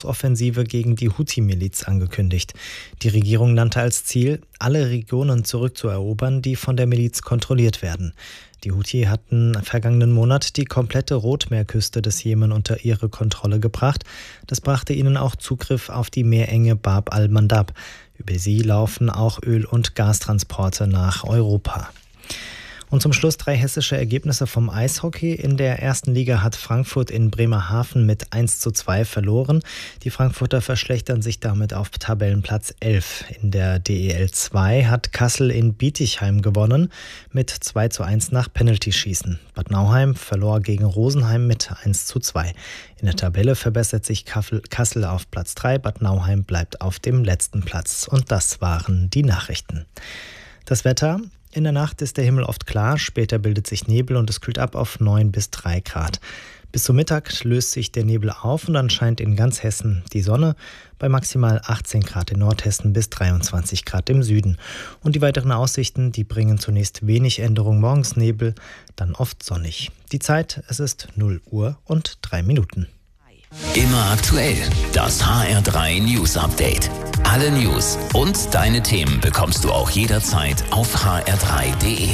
Offensive gegen die Houthi-Miliz angekündigt. Die Regierung nannte als Ziel, alle Regionen zurückzuerobern, die von der Miliz kontrolliert werden. Die Houthi hatten vergangenen Monat die komplette Rotmeerküste des Jemen unter ihre Kontrolle gebracht. Das brachte ihnen auch Zugriff auf die Meerenge Bab al-Mandab. Über sie laufen auch Öl- und Gastransporte nach Europa. Und zum Schluss 3 hessische Ergebnisse vom Eishockey. In der ersten Liga hat Frankfurt in Bremerhaven mit 1:2 verloren. Die Frankfurter verschlechtern sich damit auf Tabellenplatz 11. In der DEL 2 hat Kassel in Bietigheim gewonnen mit 2:1 nach Penaltyschießen. Bad Nauheim verlor gegen Rosenheim mit 1:2. In der Tabelle verbessert sich Kassel auf Platz 3. Bad Nauheim bleibt auf dem letzten Platz. Und das waren die Nachrichten. Das Wetter. In der Nacht ist der Himmel oft klar, später bildet sich Nebel und es kühlt ab auf 9 bis 3 Grad. Bis zum Mittag löst sich der Nebel auf und dann scheint in ganz Hessen die Sonne bei maximal 18 Grad in Nordhessen bis 23 Grad im Süden. Und die weiteren Aussichten, die bringen zunächst wenig Änderung, morgens Nebel, dann oft sonnig. Die Zeit, es ist 0 Uhr und 3 Minuten. Immer aktuell, das HR3 News Update. Alle News und deine Themen bekommst du auch jederzeit auf hr3.de.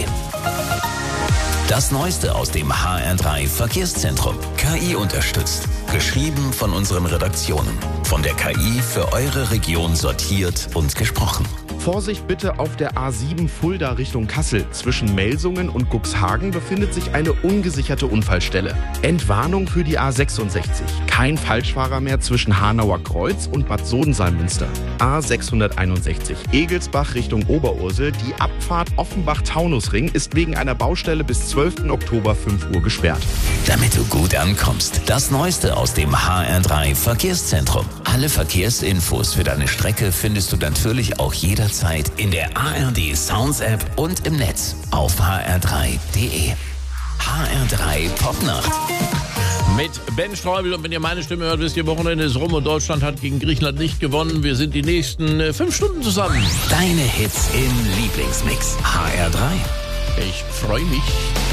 Das Neueste aus dem HR3 Verkehrszentrum. KI unterstützt. Geschrieben von unseren Redaktionen. Von der KI für eure Region sortiert und gesprochen. Vorsicht bitte auf der A7 Fulda Richtung Kassel. Zwischen Melsungen und Cuxhagen befindet sich eine ungesicherte Unfallstelle. Entwarnung für die A66. Kein Falschfahrer mehr zwischen Hanauer Kreuz und Bad Sodensalmünster. A661 Egelsbach Richtung Oberursel. Die Abfahrt Offenbach-Taunusring ist wegen einer Baustelle bis 12. Oktober 5 Uhr gesperrt. Damit du gut ankommst, das Neueste aus dem HR3 Verkehrszentrum. Alle Verkehrsinfos für deine Strecke findest du natürlich auch jederzeit in der ARD Sounds App und im Netz auf hr3.de. HR3 Popnacht. Mit Ben Streubel, und wenn ihr meine Stimme hört, wisst ihr, Wochenende ist rum und Deutschland hat gegen Griechenland nicht gewonnen. Wir sind die nächsten 5 Stunden zusammen. Deine Hits im Lieblingsmix. HR3. Ich freue mich.